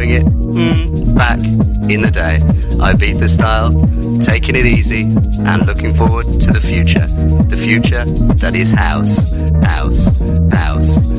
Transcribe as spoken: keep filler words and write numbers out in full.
bring it mm, back in the day. Ibiza style, taking it easy and looking forward to the future. The future that is house, house, house.